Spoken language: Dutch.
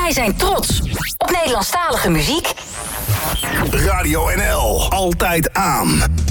Wij zijn trots op Nederlandstalige muziek. Radio NL, altijd aan.